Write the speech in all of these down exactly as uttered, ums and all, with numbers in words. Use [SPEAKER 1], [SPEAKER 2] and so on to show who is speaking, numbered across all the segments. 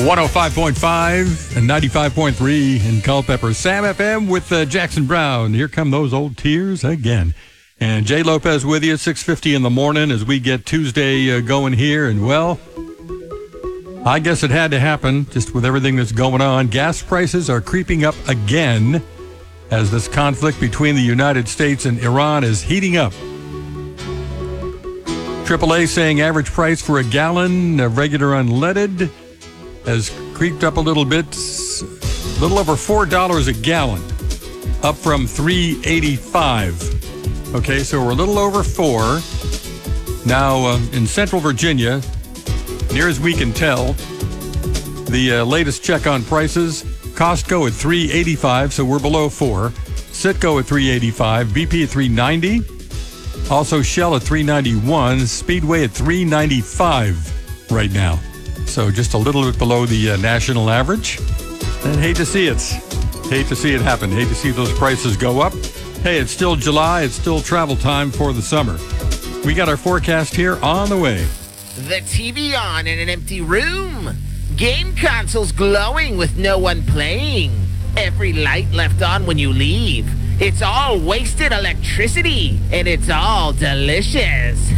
[SPEAKER 1] one oh five point five and ninety-five point three in Culpeper. Sam F M with uh, Jackson Brown. Here come those old tears again. And Jay Lopez with you, six fifty in the morning as we get Tuesday uh, going here. And, well, I guess it had to happen just with everything that's going on. Gas prices are creeping up again as this conflict between the United States and Iran is heating up. triple A saying average price for a gallon of regular unleaded has creeped up a little bit, a little over four dollars a gallon, up from three eighty-five. Okay, so we're a little over four. Now, uh, in Central Virginia, near as we can tell, the uh, latest check on prices, Costco at three eighty-five, so we're below four. Citgo at three eighty-five, B P at three ninety. Also, Shell at three ninety-one, Speedway at three ninety-five right now. So just a little bit below the uh, national average. And hate to see it. Hate to see it happen. Hate to see those prices go up. Hey, it's still July. It's still travel time for the summer. We got our forecast here on the way.
[SPEAKER 2] The T V on in an empty room. Game consoles glowing with no one playing. Every light left on when you leave. It's all wasted electricity, and it's all delicious.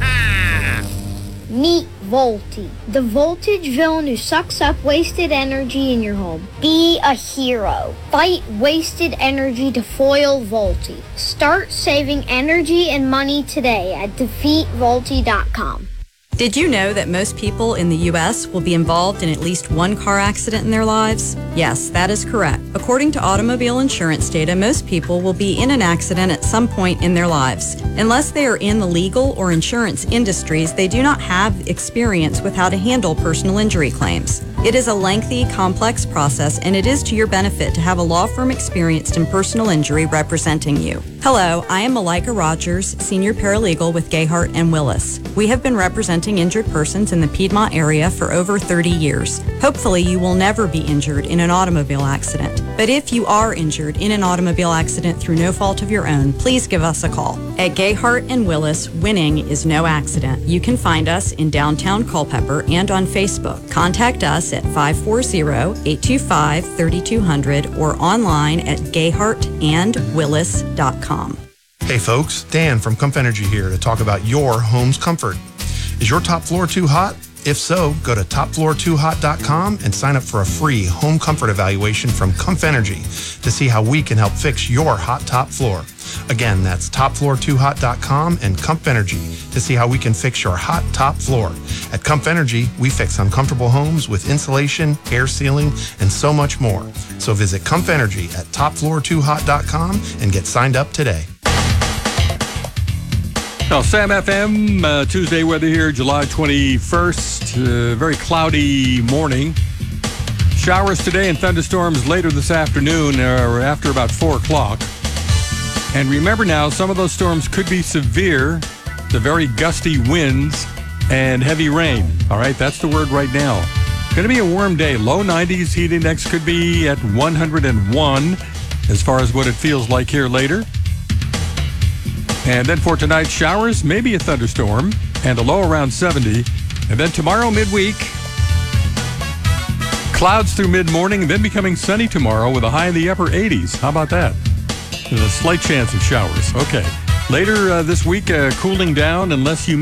[SPEAKER 3] Meet Volti, the voltage villain who sucks up wasted energy in your home. Be a hero. Fight wasted energy to foil Volti. Start saving energy and money today at defeat volti dot com.
[SPEAKER 4] Did you know that most people in the U S will be involved in at least one car accident in their lives? Yes, that is correct. According to automobile insurance data, most people will be in an accident at some point in their lives. Unless they are in the legal or insurance industries, they do not have experience with how to handle personal injury claims. It is a lengthy, complex process, and it is to your benefit to have a law firm experienced in personal injury representing you. Hello, I am Malika Rogers, Senior Paralegal with Gayhart and Willis. We have been representing injured persons in the Piedmont area for over thirty years. Hopefully, you will never be injured in an automobile accident. But if you are injured in an automobile accident through no fault of your own, please give us a call. At Gayhart and Willis, winning is no accident. You can find us in downtown Culpeper and on Facebook. Contact us at five four zero, eight two five, three two zero zero or online at gayhart and willis dot com.
[SPEAKER 5] Hey folks, Dan from Comf Energy here to talk about your home's comfort. Is your top floor too hot? If so, go to top floor too hot dot com and sign up for a free home comfort evaluation from Comf Energy to see how we can help fix your hot top floor. Again, that's top floor too hot dot com and Comf Energy to see how we can fix your hot top floor. At Comf Energy, we fix uncomfortable homes with insulation, air sealing, and so much more. So visit Comf Energy at top floor too hot dot com and get signed up today.
[SPEAKER 1] Now, Sam F M, uh, Tuesday weather here, July twenty-first. Uh, very cloudy morning. Showers today and thunderstorms later this afternoon or after about four o'clock. And remember now, some of those storms could be severe, the very gusty winds and heavy rain. All right, that's the word right now. Going to be a warm day. Low nineties, heat index could be at one hundred one as far as what it feels like here later. And then for tonight, showers, maybe a thunderstorm, and a low around seventy. And then tomorrow, midweek, clouds through mid-morning, then becoming sunny tomorrow with a high in the upper eighties. How about that? There's a slight chance of showers. Okay. Later uh, this week, uh, cooling down unless you